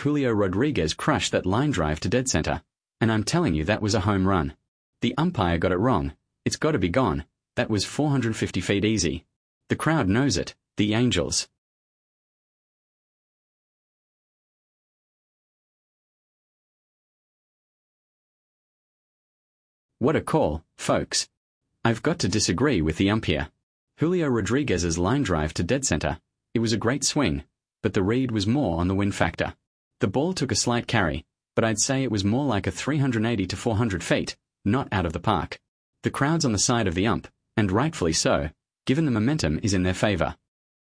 Julio Rodriguez crushed that line drive to dead center. And I'm telling you that was a home run. The umpire got it wrong. It's got to be gone. That was 450 feet easy. The crowd knows it. The Angels. What a call, folks. I've got to disagree with the umpire. Julio Rodriguez's line drive to dead center. It was a great swing, but the read was more on the win factor. The ball took a slight carry, but I'd say it was more like a 380 to 400 feet, not out of the park. The crowd's on the side of the ump, and rightfully so, given the momentum is in their favor.